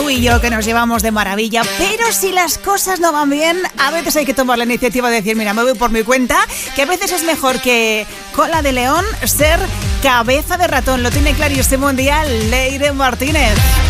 tú y yo que nos llevamos de maravilla, pero si las cosas no van bien, a veces hay que tomar la iniciativa de decir, mira, me voy por mi cuenta, que a veces es mejor que cola de león ser cabeza de ratón. Lo tiene clarísimo un día Leire Martínez.